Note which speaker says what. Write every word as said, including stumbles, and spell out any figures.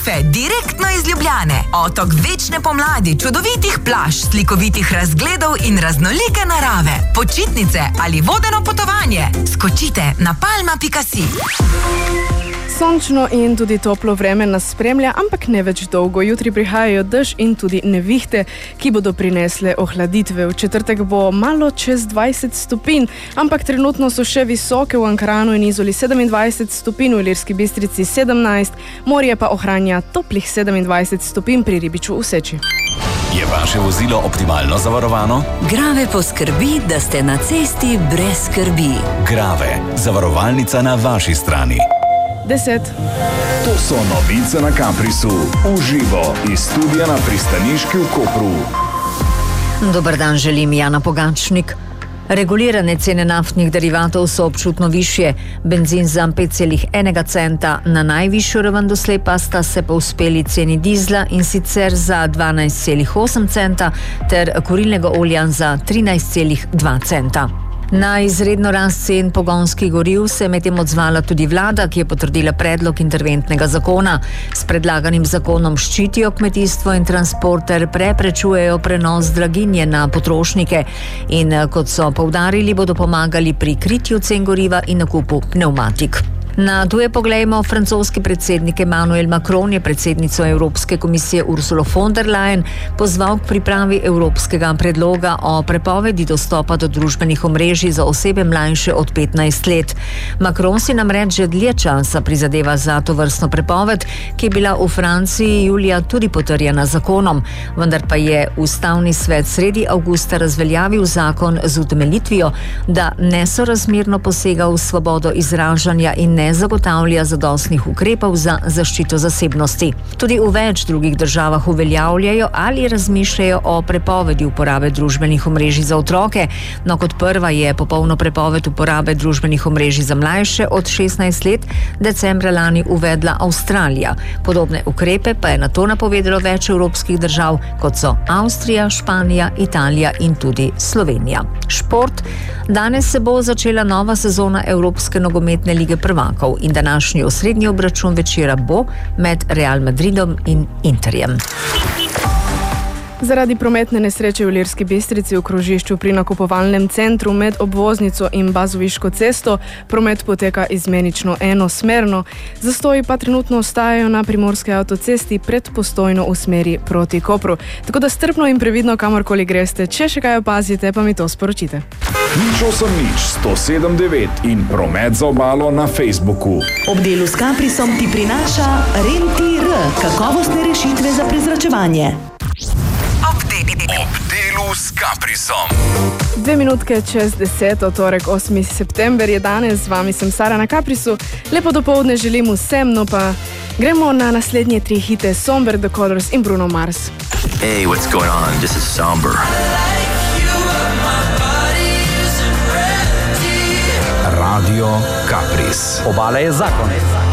Speaker 1: Tenerife, direktno iz Ljubljane. Otok večne pomladi, čudovitih plaž, slikovitih razgledov in raznolike narave. Počitnice ali vodeno potovanje. Skočite na palma pika si.
Speaker 2: Sončno in tudi toplo vreme nas spremlja, ampak ne več dolgo. Jutri prihajajo dež in tudi nevihte, ki bodo prinesle ohladitve. V četrtek bo malo čez dvajset stopinj, ampak trenutno so še visoke v Ankaranu in Izoli sedemindvajset stopinj, v Ilirski Bistrici sedemnajst, morje pa ohranja toplih sedemindvajset stopinj pri Ribiču v Seči.
Speaker 3: Je vaše vozilo optimalno zavarovano?
Speaker 4: Grave poskrbi, da ste na cesti brez skrbi.
Speaker 3: Grave, zavarovalnica na vaši strani.
Speaker 2: Deset.
Speaker 5: To so novice na Caprisu, v živo iz studia na pristaniški v Kopru.
Speaker 4: Dober dan, želim Jana Pogačnik. Regulirane cene naftnih derivatov so občutno višje. Benzin za pet celih ena centa na najvišjo raven doslej pa sta se povzpeli ceni dizla, in sicer za dvanajst celih osem centa ter kurilnega olja za trinajst celih dva centa. Na izredno rast cen pogonskih goriv se je medtem odzvala tudi vlada, ki je potrdila predlog interventnega zakona. S predlaganim zakonom ščitijo kmetijstvo in transport ter preprečujejo prenos draginje na potrošnike. In kot so poudarili, bodo pomagali pri kritju cen goriva in nakupu pnevmatik. Na tuje poglejmo, francoski predsednik Emmanuel Macron je predsednico Evropske komisije Ursulo von der Leyen pozval k pripravi evropskega predloga o prepovedi dostopa do družbenih omrežij za osebe mlajše od petnajst let. Macron si namreč že dlje časa prizadeva za to vrstno prepoved, ki je bila v Franciji julija tudi potrjena zakonom, vendar pa je ustavni svet sredi avgusta razveljavil zakon z utemeljitvijo, da nesorazmerno posega v svobodo izražanja in ne zagotavlja zadostnih ukrepov za zaščito zasebnosti. Tudi v več drugih državah uveljavljajo ali razmišljajo o prepovedi uporabe družbenih omrežij za otroke, no kot prva je popolno prepoved uporabe družbenih omrežij za mlajše od šestnajst let decembra lani uvedla Avstralija. Podobne ukrepe pa je nato napovedalo več evropskih držav, kot so Avstrija, Španija, Italija in tudi Slovenija. Šport. Danes se bo začela nova sezona Evropske nogometne lige prvakov in današnji osrednji obračun večera bo med Real Madridom in Interjem.
Speaker 2: Zaradi prometne nesreče v Ilirski Bistrici v krožišču pri nakupovalnem centru med obvoznico in Bazoviško cesto promet poteka izmenično enosmerno. Zastoji pa trenutno ostajajo na primorski avtocesti pred Postojno v smeri proti Kopru. Tako da strpno in previdno kamorkoli greste, če še kaj opazite, pa mi to sporočite.
Speaker 5: Nič osem nič sto sedem devet in promet za obalo na Facebooku.
Speaker 6: Ob delu s Caprisom ti prinaša Rentir, kakovostne rešitve za prezračevanje.
Speaker 3: Ob delu s Caprisom.
Speaker 2: Dve minutke čez deset, torek osmi september je danes, z vami sem Sara na Caprisu. Lepo dopoldne želim vsem, no pa gremo na naslednje tri hite Somber, The Colors in Bruno Mars.
Speaker 7: Hey, what's going on? This is Somber.
Speaker 3: Radio Capris.
Speaker 8: Obala je zakon.